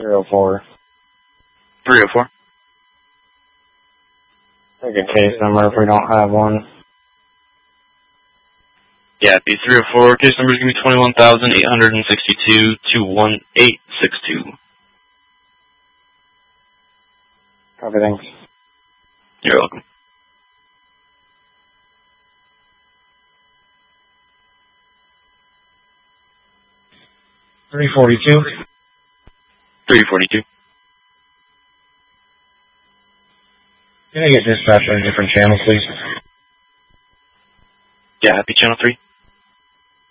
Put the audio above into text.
304. 304. Take a case number if we don't have one. Yeah, it'd be 304. Case number is going to be 21,862-21862. Copy, thanks. You're welcome. $342. 342. Can I get dispatched on a different channel, please? Yeah, happy channel 3.